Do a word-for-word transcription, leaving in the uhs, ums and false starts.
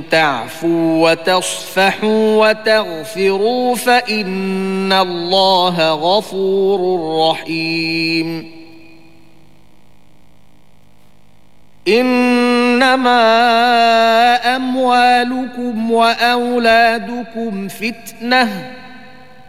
تعفوا وتصفحوا وتغفروا فإن الله غفور رحيم. إنما أموالكم وأولادكم فتنة